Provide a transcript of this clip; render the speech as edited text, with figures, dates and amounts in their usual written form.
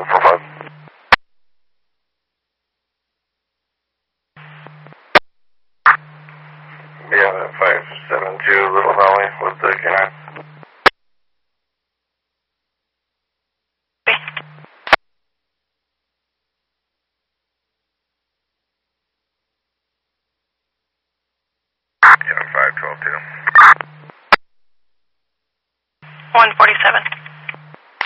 145. Yeah, that 572 Little Valley with the K9. Yeah, 5122. 147.